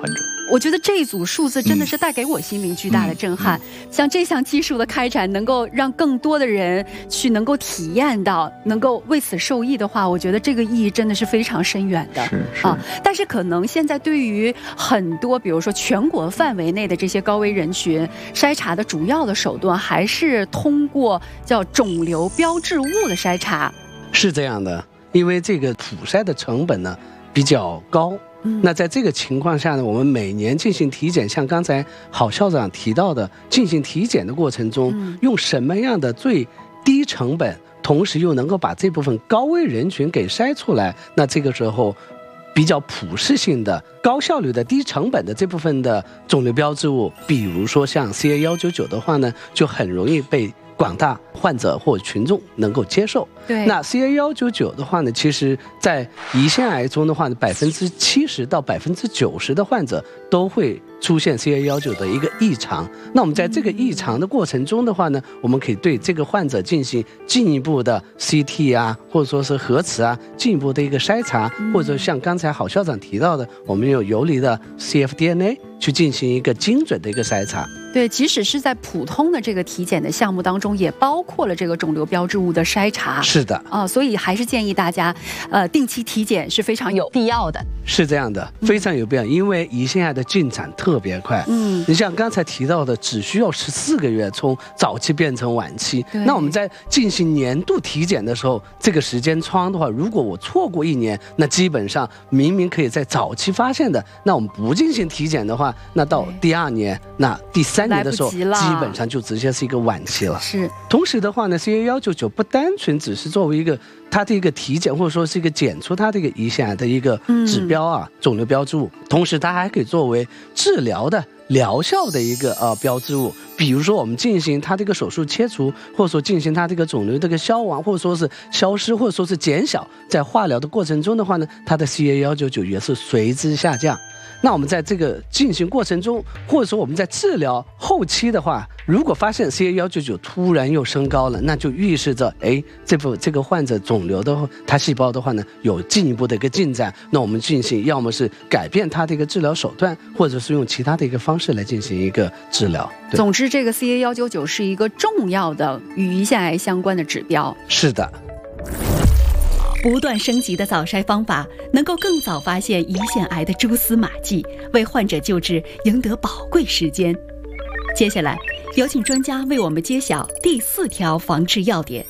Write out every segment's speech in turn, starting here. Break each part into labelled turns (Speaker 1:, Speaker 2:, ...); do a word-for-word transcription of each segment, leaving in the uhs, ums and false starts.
Speaker 1: 患者。
Speaker 2: 我觉得这一组数字真的是带给我心灵巨大的震撼。嗯嗯嗯、像这项技术的开展，能够让更多的人去能够体验到，能够为此受益的话，我觉得这个意义真的是非常深远的。
Speaker 1: 是是
Speaker 2: 啊，但是可能现在对于很多，比如说全国范围内的这些高危人群，筛查的主要的手段还是通过叫肿瘤标志物的筛查。
Speaker 3: 是这样的，因为这个普筛的成本呢比较高。那在这个情况下呢，我们每年进行体检，像刚才郝校长提到的，进行体检的过程中，用什么样的最低成本，同时又能够把这部分高危人群给筛出来，那这个时候比较普适性的、高效率的、低成本的这部分的肿瘤标志物，比如说像 C A 一九九的话呢，就很容易被广大患者或群众能够接受。
Speaker 2: 对，
Speaker 3: 那 C A 一九九的话呢，其实在胰腺癌中的话呢，百分之七十到百分之九十的患者都会出现 C A 一九的一个异常。那我们在这个异常的过程中的话呢，我们可以对这个患者进行进一步的 C T 啊，或者说是核磁啊，进一步的一个筛查，或者像刚才郝校长提到的，我们有游离的 C F D N A 去进行一个精准的一个筛查。
Speaker 2: 对，即使是在普通的这个体检的项目当中，也包括了这个肿瘤标志物的筛查。
Speaker 3: 是的
Speaker 2: 啊，所以还是建议大家，呃，定期体检是非常有必要的。
Speaker 3: 是这样的，非常有必要，因为胰腺癌的进展特别快。嗯，你像刚才提到的，只需要十四个月从早期变成晚期。那我们在进行年度体检的时候，这个时间窗的话，如果我错过一年，那基本上明明可以在早期发现的，那我们不进行体检的话，那到第二年、那第三年的时候，基本上就直接是一个晚期了。
Speaker 2: 是。
Speaker 3: 同时的话呢 ，C A 一九九不单纯只是作为一个它的一个体检，或者说是一个检出它这个胰腺癌的一个指标啊，嗯、肿瘤标志物，同时它还可以作为治疗的疗效的一个呃标志物。比如说我们进行它这个手术切除，或者说进行它这个肿瘤这个消亡，或者说是消失，或者说是减小，在化疗的过程中的话呢，它的 C A 一九九也是随之下降。那我们在这个进行过程中，或者说我们在治疗后期的话，如果发现 C A 一九九突然又升高了，那就预示着，哎，这部这个患者肿瘤的它细胞的话呢，有进一步的一个进展。那我们进行要么是改变它的一个治疗手段，或者是用其他的一个方式来进行一个治疗。
Speaker 2: 总之，这个 C A 一九九是一个重要的与胰腺癌相关的指标。
Speaker 3: 是的。
Speaker 4: 不断升级的早筛方法，能够更早发现胰腺癌的蛛丝马迹，为患者救治赢得宝贵时间。接下来，有请专家为我们揭晓第四条防治要点。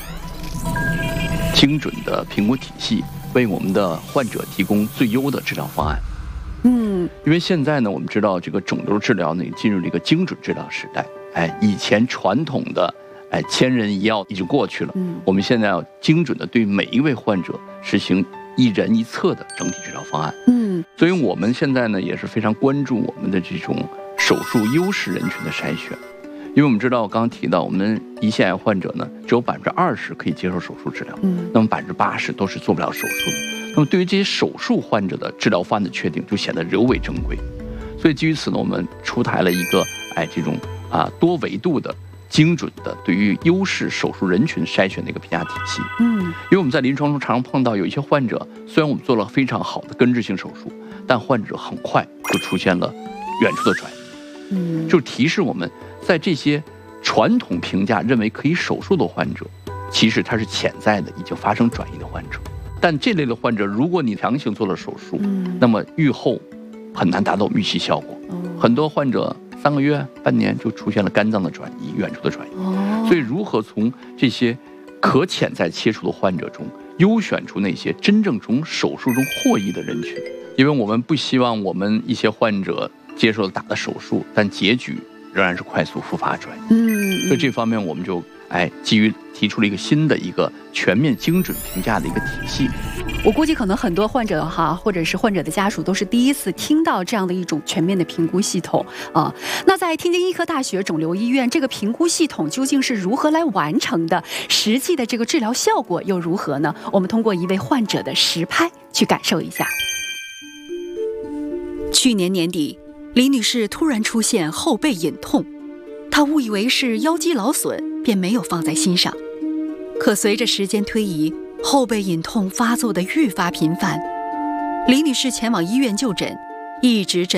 Speaker 1: 精准的评估体系，为我们的患者提供最优的治疗方案。嗯，因为现在呢，我们知道这个肿瘤治疗呢，进入了一个精准治疗时代。哎，以前传统的。哎，千人一药已经过去了。嗯，我们现在要精准的对每一位患者实行一人一策的整体治疗方案。嗯，所以我们现在呢也是非常关注我们的这种手术优势人群的筛选，因为我们知道，我刚刚提到，我们胰腺癌患者呢只有百分之二十可以接受手术治疗，嗯，那么百分之八十都是做不了手术的。那么对于这些手术患者的治疗方案的确定，就显得尤为珍贵。所以基于此呢，我们出台了一个哎这种啊多维度的。精准的对于优势手术人群筛选的一个评价体系。嗯，因为我们在临床中常常碰到有一些患者，虽然我们做了非常好的根治性手术，但患者很快就出现了远处的转移。嗯，就提示我们在这些传统评价认为可以手术的患者，其实他是潜在的已经发生转移的患者。但这类的患者，如果你强行做了手术，嗯，那么预后很难达到预期效果。嗯，很多患者。三个月、半年就出现了肝脏的转移、远处的转移。哦，所以如何从这些可潜在切除的患者中优选出那些真正从手术中获益的人群？因为我们不希望我们一些患者接受了打的手术，但结局仍然是快速复发转移。嗯，所以这方面我们就哎基于提出了一个新的一个全面精准评价的一个体系。
Speaker 2: 我估计可能很多患者哈，或者是患者的家属都是第一次听到这样的一种全面的评估系统啊。那在天津医科大学肿瘤医院，这个评估系统究竟是如何来完成的？实际的这个治疗效果又如何呢？我们通过一位患者的实拍去感受一下。
Speaker 4: 去年年底，李女士突然出现后背隐痛，她误以为是腰肌劳损，便没有放在心上。可随着时间推移，后背隐痛发作的愈发频繁，李女士前往医院就诊，一直诊